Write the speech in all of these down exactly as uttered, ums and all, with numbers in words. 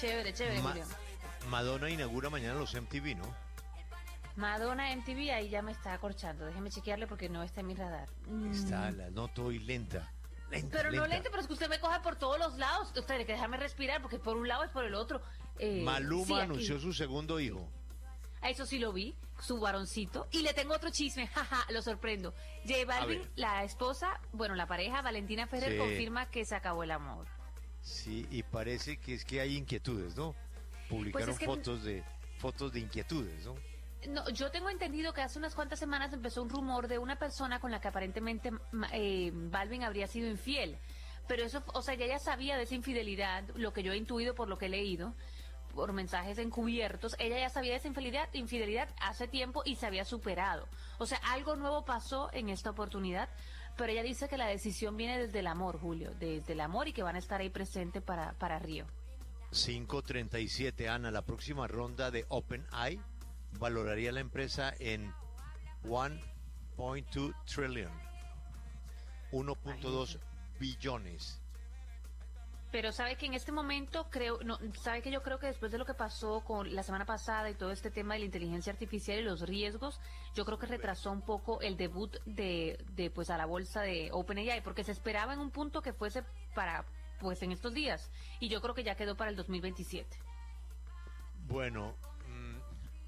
Chévere, chévere, Ma- Julio. Madonna inaugura mañana los M T V, ¿no? Madonna M T V, ahí ya me está acorchando. Déjeme chequearle porque no está en mi radar. Mm. Está, la noto y lenta. Lenta, Pero no lenta. lente, pero es que usted me coja por todos los lados. Usted tiene que dejarme respirar porque por un lado es por el otro. Eh, Maluma sí, aquí. anunció su segundo hijo. A eso sí lo vi, su varoncito. Y le tengo otro chisme, jaja, lo sorprendo. J Balvin, ver. la esposa, bueno, la pareja, Valentina Ferrer, Sí. confirma que se acabó el amor. Sí, y parece que es que hay inquietudes, ¿no? Publicaron Pues es que- fotos de fotos de inquietudes, ¿no? No, yo tengo entendido que hace unas cuantas semanas empezó un rumor de una persona con la que aparentemente ma- eh, Balvin habría sido infiel. Pero eso, o sea, ella ya sabía de esa infidelidad, lo que yo he intuido por lo que he leído, por mensajes encubiertos. Ella ya sabía de esa infidelidad, infidelidad hace tiempo y se había superado. O sea, algo nuevo pasó en esta oportunidad, pero ella dice que la decisión viene desde el amor, Julio, desde el amor y que van a estar ahí presentes para, para Río. cinco treinta y siete, Ana, la próxima ronda de OpenAI valoraría la empresa en uno punto dos trillion, uno punto dos billones. Pero sabe que en este momento creo, no, sabe que yo creo que después de lo que pasó con la semana pasada y todo este tema de la inteligencia artificial y los riesgos, yo creo que retrasó un poco el debut de, de pues a la bolsa de OpenAI, porque se esperaba en un punto que fuese para pues en estos días, y yo creo que ya quedó para el dos mil veintisiete. Bueno, mm,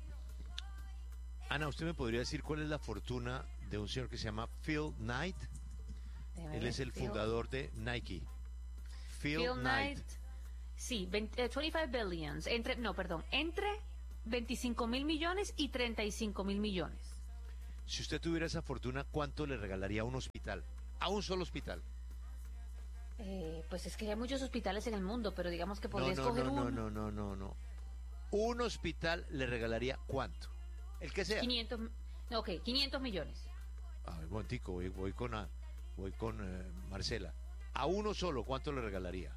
Ana, ¿usted me podría decir cuál es la fortuna de un señor que se llama Phil Knight? Déjeme Él ver, es el Phil- fundador de Nike. Phil, Phil Knight. Knight, sí, veinte, eh, veinticinco billions, entre, no, perdón, entre veinticinco mil millones y treinta y cinco mil millones. Si usted tuviera esa fortuna, ¿cuánto le regalaría a un hospital? A un solo hospital. Eh, pues es que hay muchos hospitales en el mundo, pero digamos que No, podría no, escoger no, uno. no, no, no, no, no. Un hospital le regalaría ¿cuánto? El que sea. quinientos, no, ok, quinientos millones. A ver, momentico, voy, voy con, a- voy con eh, Marcela. A uno solo, ¿cuánto le regalaría?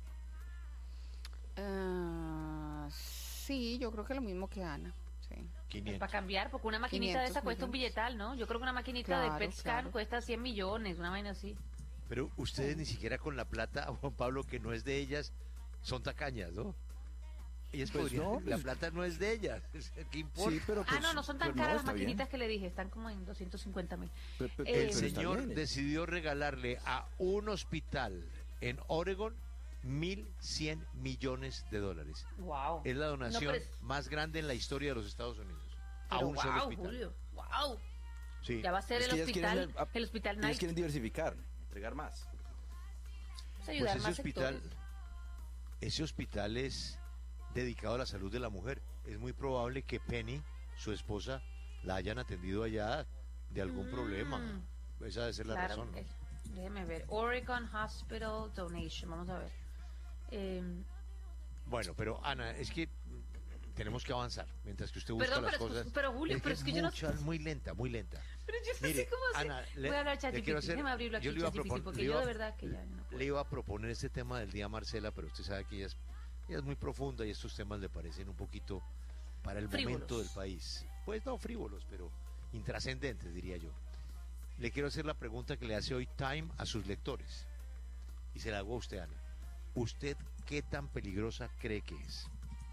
Ah, sí, yo creo que lo mismo que Ana. Sí. quinientos. Para cambiar, porque una maquinita de quinientos esa cuesta un millones. billetal, ¿no? Yo creo que una maquinita Claro, de PetScan claro. cuesta cien millones, una vaina así. Pero ustedes ni siquiera con la plata, Juan Pablo, que no es de ellas, son tacañas, ¿no? Ellas Pues podrían- no, la pues- plata no es de ellas. ¿Qué importa? Sí, pero Ah, pues, no, no son tan pero no, caras las está bien. maquinitas que le dije, están como en doscientos cincuenta mil. Pe- pe- Eh, El pero está señor bien, eh. decidió regalarle a un hospital en Oregon mil cien millones de dólares. Wow. Es la donación No, pero es- más grande en la historia de los Estados Unidos. A Pero un solo wow, hospital. Julio, wow. Sí. Ya va a ser Es el que ellas hospital, quieren, ah, el hospital ellas Knight. quieren diversificar, entregar más. Vamos a Pues ayudar ese más hospital, sectores. ese hospital es dedicado a la salud de la mujer. Es muy probable que Penny, su esposa, la hayan atendido allá de algún Mm. problema. Esa debe ser la Claro, razón, ¿no? eh, déjeme ver. Oregon Hospital Donation, vamos a ver. Eh, Bueno, pero Ana, es que mm, tenemos que avanzar mientras que usted busca Perdón, las pero es- cosas. pero, Julio, pero es que yo no- mucha- muy lenta, muy lenta. pero yo no Mire, sé cómo hacer. Ana, Voy a hablar le ChatGPT, quiero hacer- déjeme abrirlo aquí yo le iba a ChatGPT, propon- porque le yo iba- de verdad que ya no puedo. Le iba a proponer este tema del día a Marcela, pero usted sabe que ella es, ella es muy profunda y estos temas le parecen un poquito para el Frívolos. momento del país. Pues no frívolos, pero intrascendentes, diría yo. Le quiero hacer la pregunta que le hace hoy Time a sus lectores. Y se la hago a usted, Ana. ¿Usted qué tan peligrosa cree que es?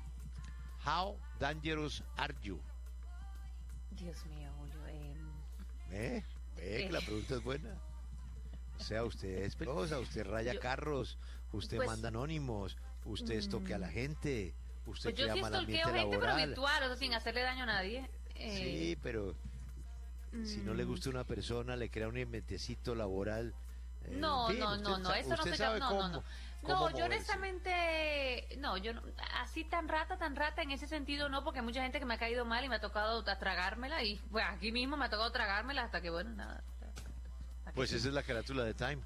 How dangerous are you? Dios mío, Julio. eh, ¿Eh? ¿Ve que la pregunta es buena? O sea, usted es peligrosa, usted raya Yo- carros, usted Pues- manda anónimos, usted estoquea a la gente, usted pues yo crea sí mal stalkeo ambiente gente, pero laboral. virtual, o sea, sin hacerle daño a nadie. Eh, Sí, pero si no le gusta una persona, le crea un inventecito laboral. eh, No, en fin, no, usted no, no, sa- eso no usted se sabe llama, no, cómo- no, no. cómo No, yo moverse. honestamente, no, yo no, así tan rata, tan rata en ese sentido no, porque hay mucha gente que me ha caído mal y me ha tocado a tragármela y pues aquí mismo me ha tocado tragármela hasta que bueno, nada. aquí Pues sí. esa es la carátula de Time.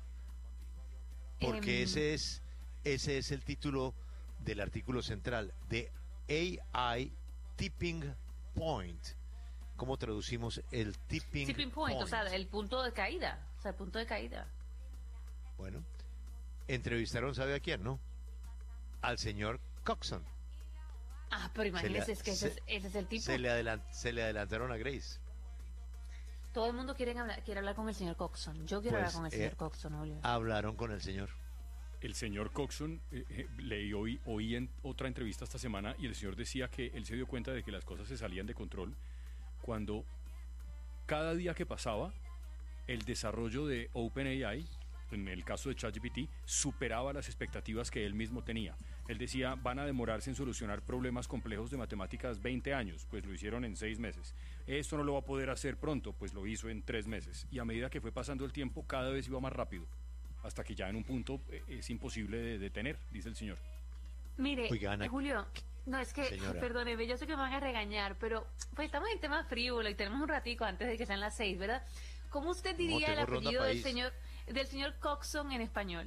Porque Em. ese es ese es el título del artículo central de A I Tipping Point. ¿Cómo traducimos el tipping, Tipping point, o sea, el punto de caída, o sea, el punto de caída. Bueno, entrevistaron, ¿sabe a quién, no? Al señor Coxon. Ah, pero imagínese, le- es que ese, se- es, ese es el tipo. Se le, adelan- se le adelantaron a Grace. Todo el mundo quiere hablar, quiere hablar con el señor Coxon. Yo quiero Pues, hablar con el eh, señor Coxon, Julio. Hablaron con el señor. el señor Coxon, eh, eh, leí hoy, oí en otra entrevista esta semana y el señor decía que él se dio cuenta de que las cosas se salían de control cuando cada día que pasaba el desarrollo de OpenAI, en el caso de ChatGPT, superaba las expectativas que él mismo tenía. Él decía, van a demorarse en solucionar problemas complejos de matemáticas veinte años, pues lo hicieron en seis meses. Esto no lo va a poder hacer pronto, pues lo hizo en tres meses. Y a medida que fue pasando el tiempo, cada vez iba más rápido, hasta que ya en un punto eh, es imposible de detener, dice el señor. Mire, Oiga, Ana, eh, Julio, no es que, señora. perdóneme, yo sé que me van a regañar, pero pues estamos en tema frívolo y tenemos un ratico antes de que sean las seis, ¿verdad? ¿Cómo usted diría el tengo ronda apellido del país. señor del señor Coxon en español?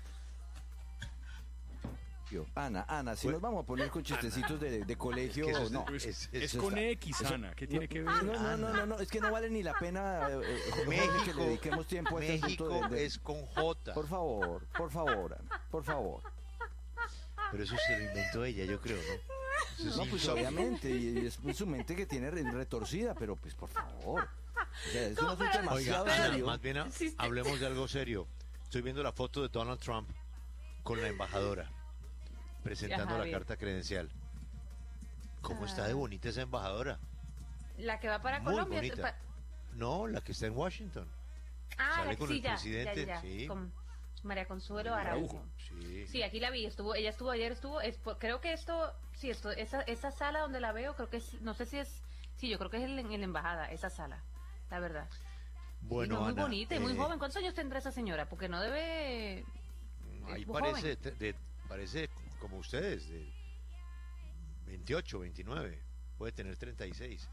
Ana, Ana, si Bueno, nos vamos a poner con chistecitos de, de colegio, Es que eso no. Pues, es- es, es- con está- X, eso- Ana, ¿qué tiene que ver? No, no, no, no, no, es que no vale ni la pena eh, eh, Jorge, México, que le dediquemos tiempo a este México asunto de- de- es con J. Por favor, por favor, Ana, por favor. Pero eso se lo inventó ella, yo creo, ¿no? Eso es No, pues insólito. obviamente, y es su mente que tiene re- retorcida, pero pues por favor. O sea, es No, un asunto pero- demasiado Oiga, Ana, serio. más bien a- Sí, sí. hablemos de algo serio. Estoy viendo la foto de Donald Trump con la embajadora presentando Ajá, la bien. carta credencial. ¿Cómo está Ah. de bonita esa embajadora? La que va para Muy Colombia. bonita. pa- No, la que está en Washington. Ah, Sale la, con sí, el ya, presidente, ya, ya, sí. con María Consuelo María Araujo. Sí. Sí, aquí la vi, estuvo, ella estuvo ayer, estuvo, es, por- creo que esto, sí, esto, esa, esa sala donde la veo, creo que es, no sé si es, sí, yo creo que es en, en la embajada, esa sala, la verdad. Bueno, Sí, no, muy Ana, bonita y muy eh, joven. ¿Cuántos años tendrá esa señora? Porque no debe... Ahí es muy parece, joven. de- de- parece como ustedes, de veintiocho, veintinueve, puede tener treinta y seis.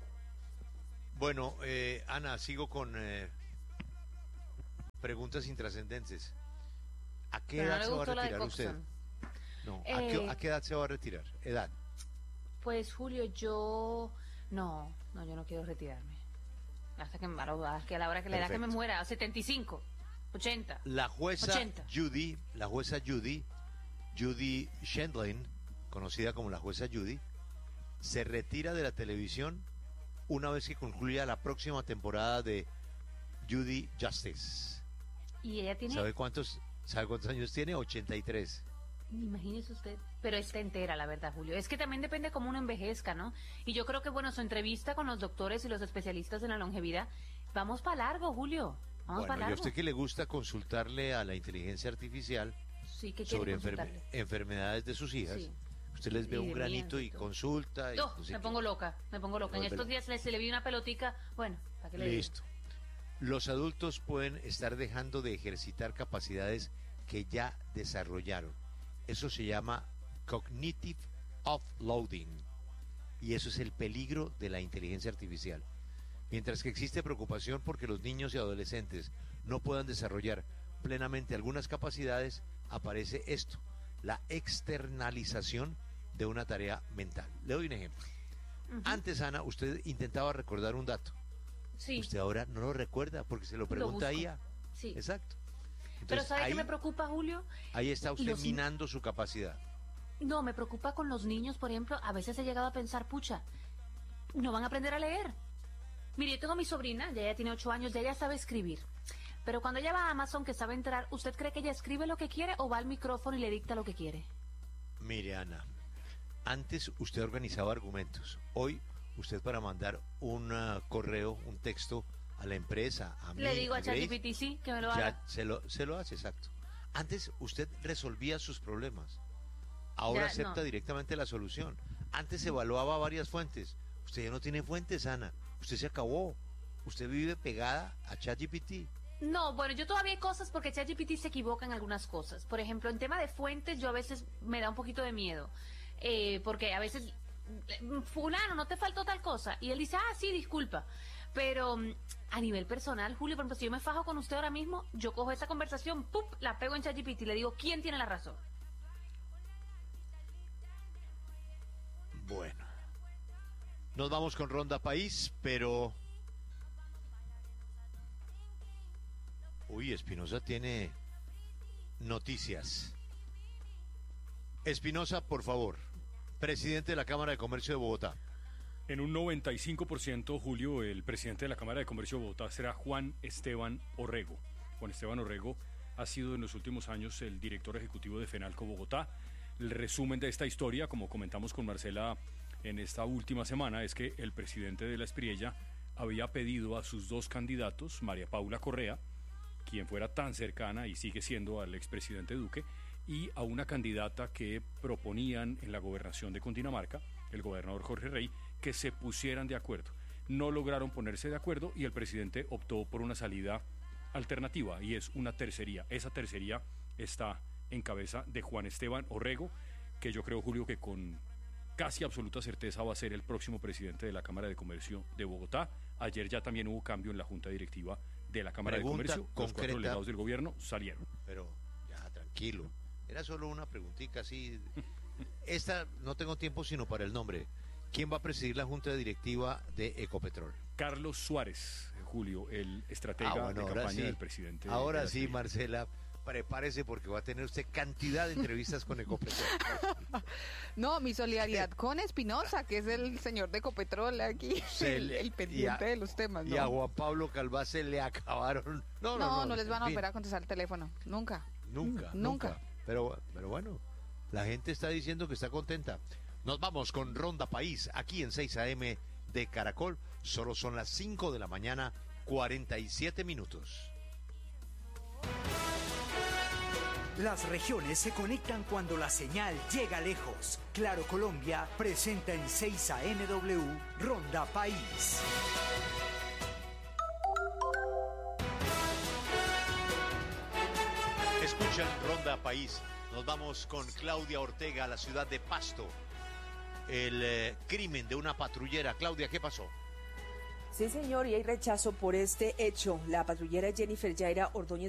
Bueno, eh, Ana, sigo con eh, preguntas intrascendentes. ¿A qué Pero no edad le se va a gustó la de retirar usted? Coxon. No, ¿a, qué, Eh, a qué edad se va a retirar? Edad. Pues Julio, yo... No, no, yo no quiero retirarme. Hasta que, que a la hora que la edad que me Perfecto. muera, a setenta y cinco, ochenta. La jueza ochenta. Judy, la jueza Judy, Judy Shendlin, conocida como la jueza Judy, se retira de la televisión una vez que concluya la próxima temporada de Judy Justice. Y ella tiene... ¿Sabe cuántos, sabe cuántos años tiene? ochenta y tres. Imagínese usted, pero está entera, la verdad, Julio. Es que también depende cómo uno envejezca, ¿no? Y yo creo que, bueno, su entrevista con los doctores y los especialistas en la longevidad, vamos para largo, Julio. Vamos para Bueno, y a largo. usted que le gusta consultarle a la inteligencia artificial Sí, ¿qué quiere sobre enferme- consultarle? enfermedades de sus hijas, Sí. usted les ve Y un de granito mías y y todo. consulta. Y No, no sé me qué. pongo loca, me pongo loca. En Vuelve estos loca. días le- se le vi una pelotica, bueno, ¿para qué le digo? Listo. Los adultos pueden estar dejando de ejercitar capacidades que ya desarrollaron. Eso se llama cognitive offloading. Y eso es el peligro de la inteligencia artificial. Mientras que existe preocupación porque los niños y adolescentes no puedan desarrollar plenamente algunas capacidades, aparece esto, la externalización de una tarea mental. Le doy un ejemplo. Ujú. Antes, Ana, usted intentaba recordar un dato. Sí, Usted ahora no lo recuerda porque se lo pregunta busco. a ella. sí. Exacto. Pero Entonces, ¿sabe ahí, qué me preocupa, Julio? ahí está usted Los- minando su capacidad. No, me preocupa con los niños, por ejemplo, a veces he llegado a pensar, pucha, no van a aprender a leer. Mire, yo tengo a mi sobrina, ya ella tiene ocho años, ya ella sabe escribir. Pero cuando ella va a Amazon, que sabe entrar, ¿usted cree que ella escribe lo que quiere o va al micrófono y le dicta lo que quiere? Mire, Ana, antes usted organizaba argumentos. Hoy, usted para mandar un ah, correo, un texto a la empresa, a mí, Le digo a Grace, ChatGPT, sí, que me lo ya haga. se lo, se lo hace, exacto. Antes usted resolvía sus problemas. Ahora Ya, acepta no. directamente la solución. Antes evaluaba varias fuentes. Usted ya no tiene fuentes, Ana. Usted se acabó. Usted vive pegada a ChatGPT. No, bueno, yo todavía hay cosas porque ChatGPT se equivoca en algunas cosas. Por ejemplo, en tema de fuentes, yo a veces me da un poquito de miedo. Eh, porque a veces, mm, fulano, no te faltó tal cosa. Y él dice, ah, sí, disculpa. Pero mm, a nivel personal, Julio, por ejemplo, si yo me fajo con usted ahora mismo, yo cojo esa conversación, ¡pup!, la pego en ChatGPT y le digo, ¿quién tiene la razón? Bueno. Nos vamos con Ronda País, pero... Uy, Espinosa tiene noticias. Espinosa, por favor. Presidente de la Cámara de Comercio de Bogotá. En un noventa y cinco por ciento, Julio, el presidente de la Cámara de Comercio de Bogotá será Juan Esteban Orrego. Juan Esteban Orrego ha sido en los últimos años el director ejecutivo de FENALCO Bogotá. El resumen de esta historia, como comentamos con Marcela en esta última semana, es que el presidente de la Espriella había pedido a sus dos candidatos, María Paula Correa, quien fuera tan cercana y sigue siendo al expresidente Duque, y a una candidata que proponían en la gobernación de Cundinamarca, el gobernador Jorge Rey, que se pusieran de acuerdo. No lograron ponerse de acuerdo y el presidente optó por una salida alternativa, y es una tercería. Esa tercería está en cabeza de Juan Esteban Orrego, que yo creo, Julio, que con casi absoluta certeza va a ser el próximo presidente de la Cámara de Comercio de Bogotá. Ayer ya también hubo cambio en la Junta Directiva de la Cámara Pregunta de Comercio. Los cuatro delegados del gobierno salieron. Pero ya, tranquilo. Era solo una preguntita así. Esta no tengo tiempo sino para el nombre. ¿Quién va a presidir la Junta Directiva de Ecopetrol? Carlos Suárez, Julio, el estratega Ah, bueno, de ahora campaña sí. del presidente. Ahora de la sí, Espriella. Marcela, prepárese porque va a tener usted cantidad de entrevistas con Ecopetrol. No, mi solidaridad con Espinosa, que es el señor de Ecopetrol aquí, Se el, le- el pendiente y a- de los temas. Y a ¿no? Juan Pablo Calvá se le acabaron. No, no, No, no. no les van a en fin, volver a contestar el teléfono, nunca. Nunca, Nunca. nunca. Pero, pero bueno, la gente está diciendo que está contenta. Nos vamos con Ronda País, aquí en seis a eme de Caracol. Solo son las cinco de la mañana, cuarenta y siete minutos. Las regiones se conectan cuando la señal llega lejos. Claro Colombia presenta en seis a eme W Ronda País. Escuchan Ronda País. Nos vamos con Claudia Ortega a la ciudad de Pasto. El eh, crimen de una patrullera. Claudia, ¿qué pasó? Sí, señor, y hay rechazo por este hecho. La patrullera Jennifer Yaira Ordóñez